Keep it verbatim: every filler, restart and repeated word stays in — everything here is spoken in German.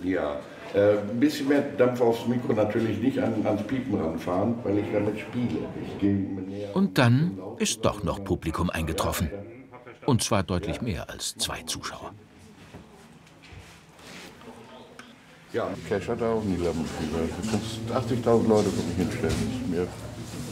Ja, äh, ein bisschen mehr Dampf aufs Mikro, natürlich nicht an, ans Piepen ranfahren, weil ich damit spiele. Ich gehe näher Und dann ist doch noch Publikum eingetroffen. Und zwar deutlich mehr als zwei Zuschauer. Ja, Cash hat auch nie Lampenfieber. Du kannst achtzigtausend Leute für mich hinstellen. Das ist mir